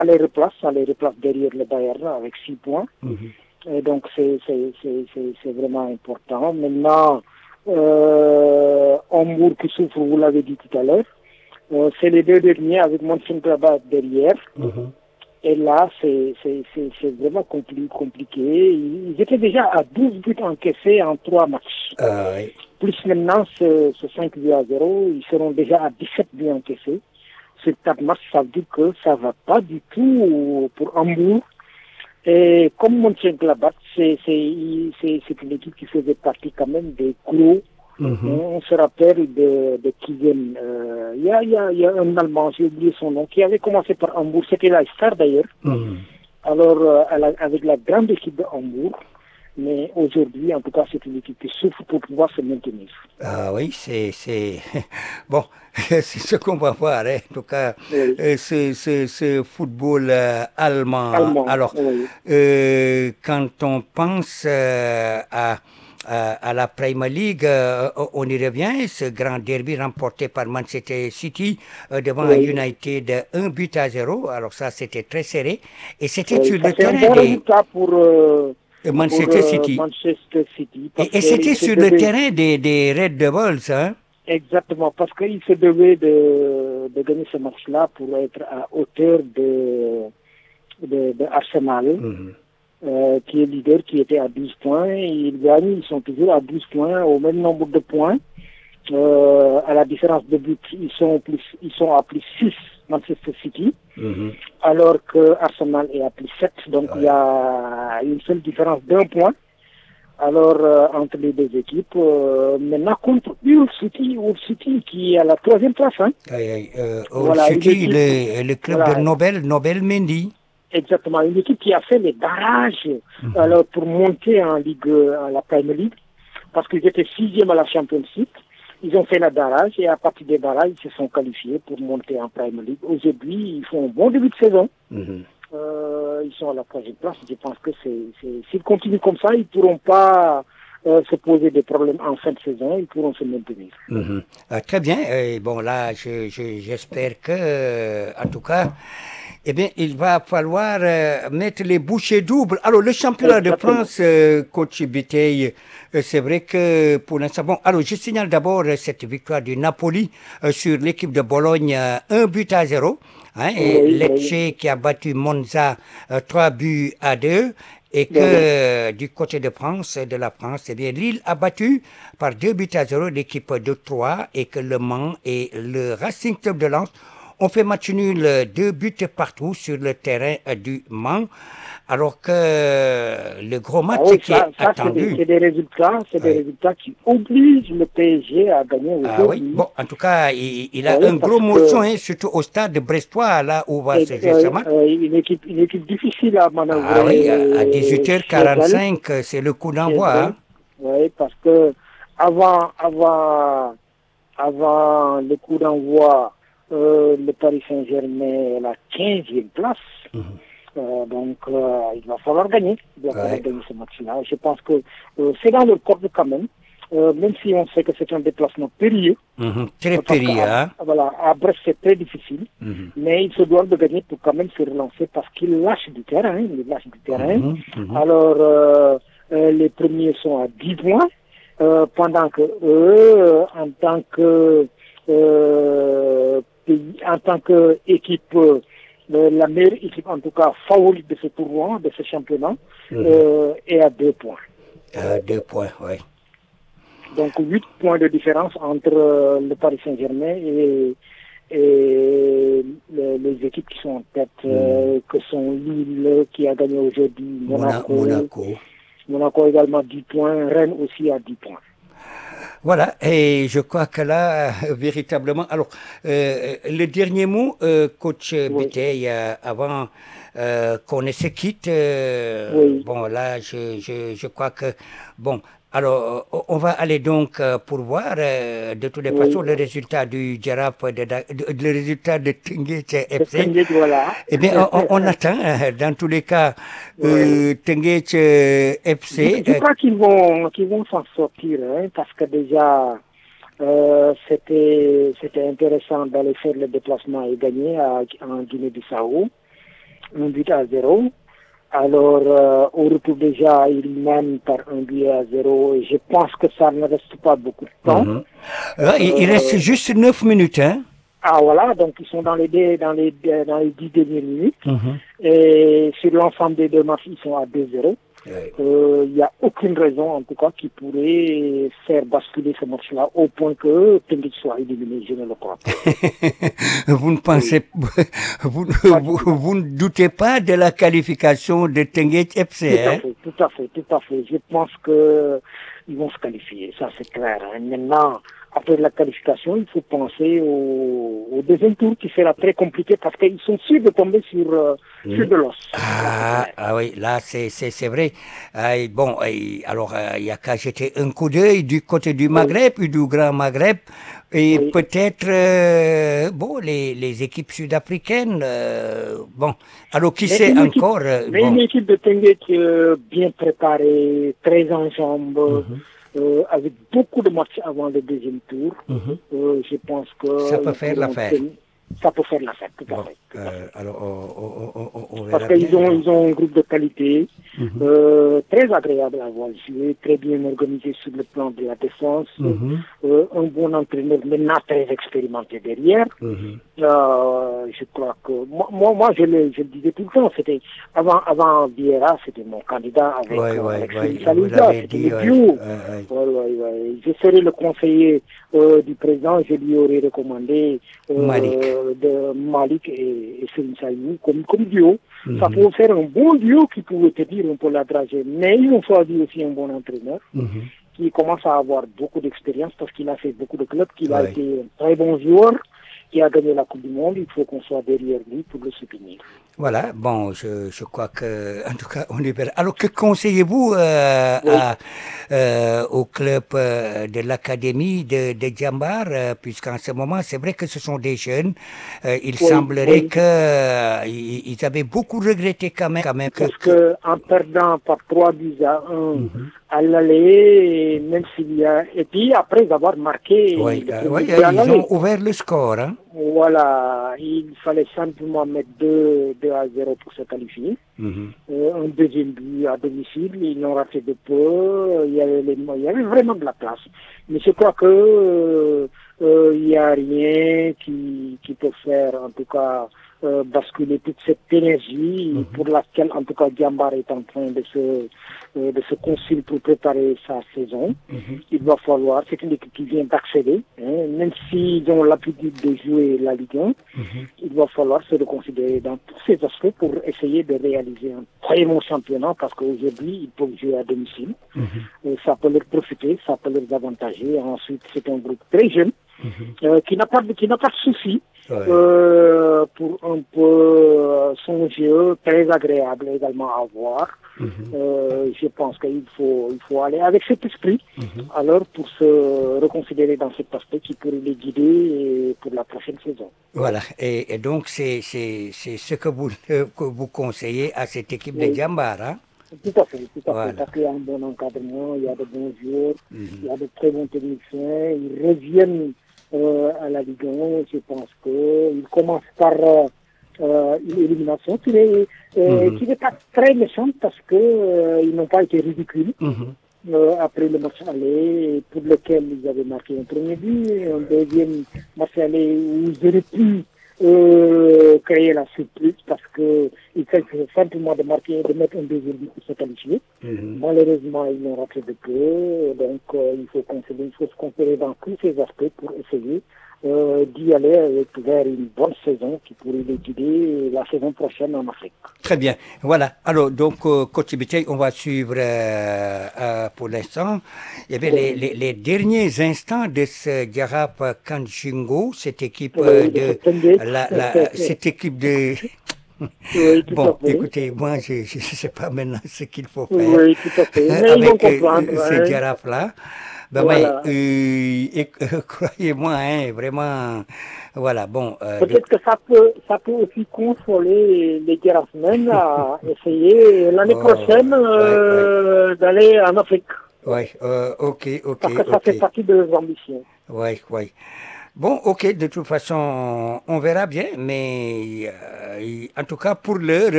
ça les replace derrière le Bayern avec 6 points. Et donc c'est vraiment important. Maintenant, Hambourg qui souffre, vous l'avez dit tout à l'heure, c'est les deux derniers avec Mönchengladbach derrière. Et là, c'est vraiment compliqué. Ils étaient déjà à 12 buts encaissés en 3 matchs. Oui. Plus maintenant, ce 5 buts à 0, ils seront déjà à 17 buts encaissés. Sur 4 matchs, ça veut dire que ça va pas du tout pour Hambourg. Et comme Mönchengladbach, c'est une équipe qui faisait partie quand même des gros. On se rappelle de Kigen. Il y a un Allemand, j'ai oublié son nom, qui avait commencé par Hambourg. C'était la star d'ailleurs. Alors, avec la grande équipe de Hambourg. Mais aujourd'hui, en tout cas, c'est une équipe qui souffre pour pouvoir se maintenir. Ah oui, c'est bon, c'est ce qu'on va voir, hein. En tout cas, Oui. ce football allemand. Alors, oui. quand on pense à la Premier League, on y revient. Ce grand derby remporté par Manchester City devant United 1 but à 0. Alors ça, c'était très serré. Et c'était sur le C'est un terrain bon résultat pour Manchester City. Manchester City. Et c'était sur le terrain des Red Devils, hein? Exactement, parce qu'il se devait de gagner ce match-là pour être à hauteur de Arsenal, qui est leader, qui était à 12 points. Ils gagnent, ils sont toujours à 12 points, au même nombre de points. À la différence de but, ils sont à plus 6, Manchester City, alors que Arsenal est à plus 7. Donc il y a une seule différence d'1 point. Alors, entre les deux équipes, maintenant contre Hull City qui est à la 3e place. Hein. City, le club de Nobel Mendy. Exactement, une équipe qui a fait les barrages alors, pour monter en Ligue, à la Premier League, parce qu'ils étaient 6e à la Champions League. Ils ont fait la barrage et à partir des barrages, ils se sont qualifiés pour monter en Premier League. Aujourd'hui, ils font un bon début de saison. Ils sont à la 3e place. Je pense que s'ils continuent comme ça, ils ne pourront pas se poser des problèmes en fin de saison. Ils pourront se maintenir. Très bien. Bon, là, j'espère que, en tout cas, eh bien, il va falloir mettre les bouchées doubles. Alors, le championnat de France, coach Bitey, c'est vrai que pour l'instant... Bon, alors, je signale d'abord cette victoire du Napoli sur l'équipe de Bologne, 1 but à 0. Hein, et Lecce qui a battu Monza 3 buts à 2. Et que du côté de la France, eh bien, Lille a battu par 2 buts à 0 l'équipe de Troyes et que Le Mans et le Racing Club de Lens ont fait match nul 2 buts partout sur le terrain du Mans. Alors que le gros match qui est attendu... C'est des résultats qui obligent le PSG à gagner aujourd'hui. Ah oui, bon, en tout cas, il a un gros morceau, hein, surtout au stade brestois, là où va se jouer ce match. Une équipe difficile à manœuvrer. Ah oui, à 18h45, c'est le coup d'envoi. Hein. Oui, parce que avant le coup d'envoi, le Paris Saint-Germain est à la 15e place. Donc, il va falloir gagner. Il va falloir gagner ce match-là. Je pense que c'est dans le corde quand même. Même si on sait que c'est un déplacement périlleux. Très périlleux. Voilà, à Brest, c'est très difficile. Mais il se doit de gagner pour quand même se relancer parce qu'il lâche du terrain. Alors, les premiers sont à 10 points. Pendant que eux, en tant que équipe, la meilleure équipe, en tout cas favorite de ce tournoi, de ce championnat, est à 2 points. À 2 points, oui. Donc 8 points de différence entre le Paris Saint-Germain et les équipes qui sont en tête, que sont Lille, qui a gagné aujourd'hui, Monaco également 10 points, Rennes aussi à 10 points. Voilà, et je crois que là, véritablement... Alors, le dernier mot, coach Bitey, avant qu'on ne se quitte, bon, là, je crois que... Bon, alors, on va aller donc pour voir, de toutes les façons, le résultat du Giraffe, le résultat de Teungueth FC. Voilà. Eh bien, on attend, dans tous les cas, Teungueth FC. Je crois qu'ils vont s'en sortir, hein, parce que déjà, c'était intéressant d'aller faire le déplacement et gagner en Guinée-Bissau. un but à 0. Alors, au retour déjà, ils mènent par un but à 0 et je pense que ça ne reste pas beaucoup de temps. Il reste juste 9 minutes, hein? Ah voilà, donc ils sont dans les 10 dernières minutes. Et sur l'ensemble des deux matchs, ils sont à 2-0. Il n'y a aucune raison, en tout cas, qui pourrait faire basculer ce match-là au point que Teungueth soit éliminé, je ne le crois pas. Vous ne pensez, vous ne doutez pas de la qualification de Teungueth FC, hein? Tout à fait. Je pense que ils vont se qualifier, ça c'est clair. Hein. Maintenant, après la qualification, il faut penser au deuxième tour qui sera très compliqué parce qu'ils sont sûrs de tomber sur de l'os. Ah oui, là c'est vrai. Bon, alors il y a qu'à jeter un coup d'œil du côté du Maghreb, du Grand Maghreb, et peut-être bon les équipes sud-africaines. Bon, alors qui sait encore. Mais une équipe de Teungueth bien préparée, très en jambes. Avec beaucoup de matchs avant le deuxième tour, je pense que ça peut faire l'affaire. Ça peut faire l'affaire, tout à fait. Alors, on verra parce qu'ils ont un groupe de qualité très agréable à voir jouer, très bien organisé sur le plan de la défense, un bon entraîneur maintenant très expérimenté derrière. Je crois que moi je le disais tout le temps, c'était avant Vieira, c'était mon candidat avec Saliba, c'était le duo. Je serais le conseiller du président, je lui aurais recommandé de Malik et Serigne Saliou comme duo. Ça pouvait faire un bon duo qui pouvait te dire un peu la dragée. Mais ils ont choisi aussi un bon entraîneur qui commence à avoir beaucoup d'expérience parce qu'il a fait beaucoup de clubs, qu'il a été un très bon joueur, qui a gagné la Coupe du Monde. Il faut qu'on soit derrière lui pour le soutenir. Voilà, bon, je crois que, en tout cas, on est bien. Alors, que conseillez-vous au club de l'académie de Diambar, puisqu'en ce moment, c'est vrai que ce sont des jeunes, il semblerait qu'ils avaient beaucoup regretté quand même. Parce que en perdant par 3-1 à l'aller, même s'il y a... Et puis, après avoir marqué... ils ont ouvert le score, hein. Voilà, il fallait simplement mettre 2-0 pour se qualifier. Un deuxième but à domicile, ils l'ont raté de peu, il y avait vraiment de la place. Mais je crois que il n'y a rien qui peut faire, en tout cas, basculer toute cette énergie pour laquelle, en tout cas, Diambar est en train de se concilier pour préparer sa saison. Il va falloir, c'est une équipe qui vient d'accéder, même s'ils ont l'habitude de jouer la Ligue 1, il va falloir se reconsidérer dans tous ces aspects pour essayer de réaliser un très bon championnat parce qu'aujourd'hui, ils peuvent jouer à domicile. Ça peut leur profiter, ça peut leur avantager. Ensuite, c'est un groupe très jeune qui n'a pas de souci. Pour un peu son jeu très agréable également à voir. Je pense qu'il faut aller avec cet esprit alors pour se reconsidérer dans cet aspect qui pourrait les guider pour la prochaine saison. Voilà, et donc c'est ce que vous conseillez à cette équipe de Diambar, hein? Tout à fait, parce qu'il y a un bon encadrement, il y a de bons joueurs, il y a de très bons techniciens, ils reviennent à la Ligue 1, je pense qu'il commence par une élimination qui n'est pas très méchante parce qu'ils n'ont pas été ridicules après le match aller pour lequel ils avaient marqué un premier but, un deuxième match aller où ils auraient pu créer la surprise parce qu'il s'agit simplement de mettre un deuxième but pour se qualifier. Malheureusement, ils l'ont raté de peu, donc il faut se considérer dans tous ces aspects pour essayer d'y aller vers une bonne saison qui pourrait les guider la saison prochaine en Afrique. Très bien. Voilà. Alors, donc, coach Bitey, on va suivre pour l'instant les derniers instants de ce Diarap Kanjingo, cette équipe cette équipe de... Bon, écoutez, moi, je ne sais pas maintenant ce qu'il faut faire avec ce Diarap-là. Ben voilà. Croyez-moi, hein, vraiment, voilà, bon. Peut-être que ça peut aussi consoler les Girafmen à essayer l'année prochaine d'aller en Afrique. Oui, ok. Parce que ça fait partie de leurs ambitions. Oui. Bon, ok, de toute façon, on verra bien, mais en tout cas, pour l'heure,